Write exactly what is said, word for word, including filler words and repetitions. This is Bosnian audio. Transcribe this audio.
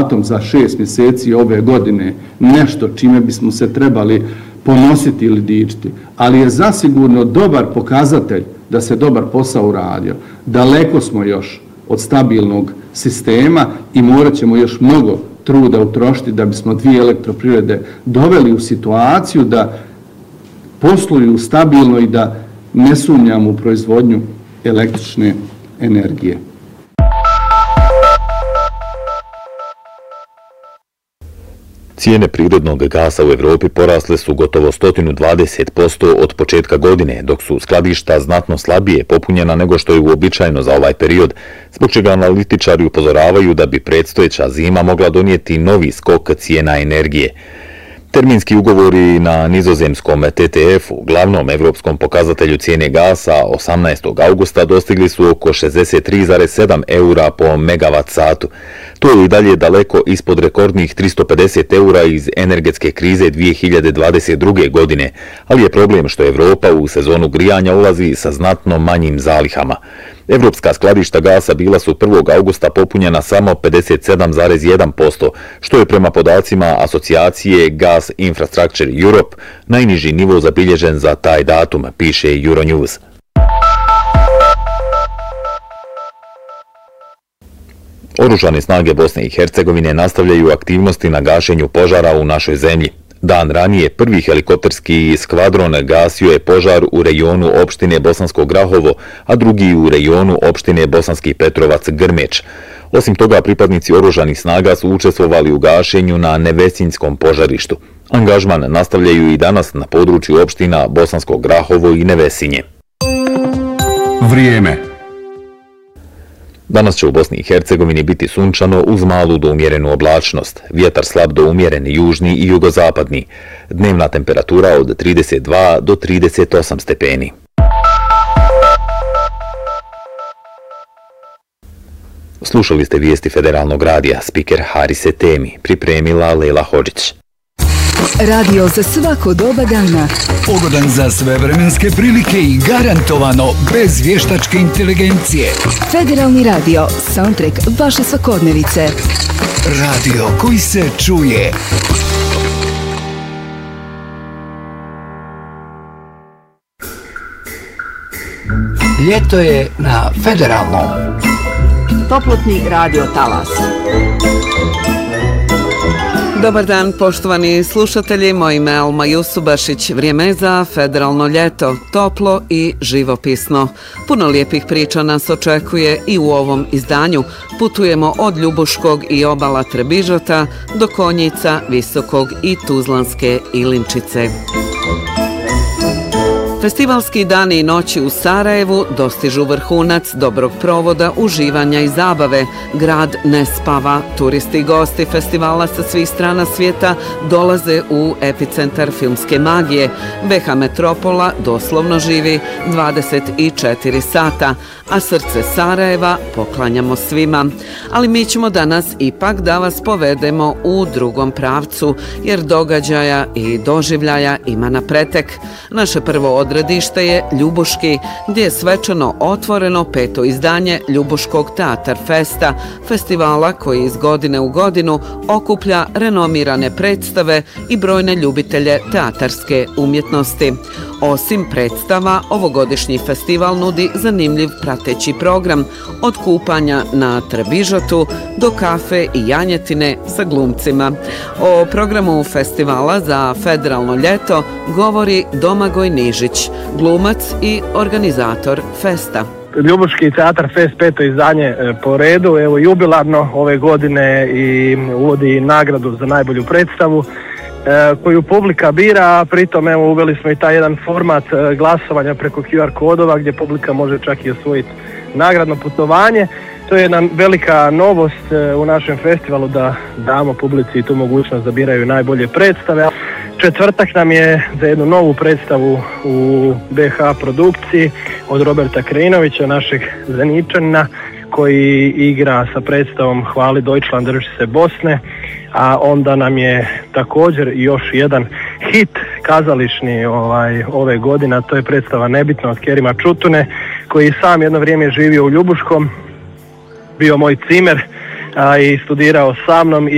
rezultatom za šest mjeseci ove godine nešto čime bismo se trebali ponositi ili dičiti, ali je zasigurno dobar pokazatelj da se dobar posao uradio. Daleko smo još od stabilnog sistema i morat ćemo još mnogo truda utrošiti da bismo dvije elektroprivrede doveli u situaciju da posluju stabilno i da ne sumnjamo u proizvodnju električne energije. Cijene prirodnog gasa u Evropi porasle su gotovo sto dvadeset posto od početka godine, dok su skladišta znatno slabije popunjena nego što je uobičajeno za ovaj period, zbog čega analitičari upozoravaju da bi predstojeća zima mogla donijeti novi skok cijena energije. Terminski ugovori na nizozemskom T T F-u, glavnom evropskom pokazatelju cijene gasa, osamnaestog augusta dostigli su oko šezdeset tri zarez sedam eura po megavat satu. To je i dalje daleko ispod rekordnih tristo pedeset eura iz energetske krize dvije hiljade dvadeset druge. godine, ali je problem što Evropa u sezonu grijanja ulazi sa znatno manjim zalihama. Evropska skladišta gasa bila su prvog augusta popunjena samo pedeset sedam zarez jedan posto, što je prema podacima asocijacije Gas Infrastructure Europe najniži nivo zabilježen za taj datum, piše Euronews. Oružane snage Bosne i Hercegovine nastavljaju aktivnosti na gašenju požara u našoj zemlji. Dan ranije prvi helikopterski skvadron gasio je požar u rejonu opštine Bosansko Grahovo, a drugi u rejonu opštine Bosanski Petrovac Grmeć. Osim toga, pripadnici oružanih snaga su učestvovali u gašenju na Nevesinjskom požarištu. Angažman nastavljaju i danas na području opština Bosansko Grahovo i Nevesinje. Vrijeme. Danas će u Bosni i Hercegovini biti sunčano uz malu do umjerenu oblačnost. Vjetar slab do umjeren južni i jugozapadni. Dnevna temperatura od trideset dva do trideset osam stepeni. Slušali ste vijesti Federalnog radija, spiker Harise Temi, pripremila Lela Hodžić. Radio za svako doba dana. Pogodan za sve vremenske prilike i garantovano bez vještačke inteligencije. Federalni radio, soundtrack vaše svakodnevice. Radio koji se čuje. Ljeto je na Federalnom. Toplotni radio talas. Dobar dan, poštovani slušatelji, moje ime je Alma Jusubašić. Vrijeme je za federalno ljeto, toplo i živopisno. Puno lijepih priča nas očekuje i u ovom izdanju. Putujemo od Ljubuškog i obala Trebižota do Konjica, Visokog i Tuzlanske Ilinčice. Festivalski dani i noći u Sarajevu dostižu vrhunac dobrog provoda, uživanja i zabave. Grad ne spava. Turisti i gosti festivala sa svih strana svijeta dolaze u epicentar filmske magije. B H Metropola doslovno živi dvadeset četiri sata, a srce Sarajeva poklanjamo svima. Ali mi ćemo danas ipak da vas povedemo u drugom pravcu, jer događaja i doživljaja ima na pretek. Naše prvo odredište je Ljubuški, gdje je svečano otvoreno peto izdanje Ljubuškog Teatar Festa, festivala koji iz godine u godinu okuplja renomirane predstave i brojne ljubitelje teatarske umjetnosti. Osim predstava, ovogodišnji festival nudi zanimljiv prateći program, od kupanja na Trebižotu do kafe i janjetine sa glumcima. O programu festivala za federalno ljeto govori Domagoj Nižić, glumac i organizator festa. Ljubuški Teatar Fest, peto izdanje po redu, evo jubilarno ove godine, i uvodi nagradu za najbolju predstavu koju publika bira, a pritom evo uveli smo i taj jedan format glasovanja preko Q R kodova gdje publika može čak i osvojiti nagradno putovanje. To je jedna velika novost u našem festivalu, da damo publici tu mogućnost da biraju najbolje predstave. Četvrtak nam je za jednu novu predstavu u B H produkciji od Roberta Krajinovića, našeg Zeničanina, koji igra sa predstavom Hvali Deutschland, drži se Bosne. A onda nam je također još jedan hit kazališni ovaj, ove godine, a to je predstava Nebitno od Kerima Čutune, koji sam jedno vrijeme živio u Ljubuškom, bio moj cimer a, i studirao sa mnom.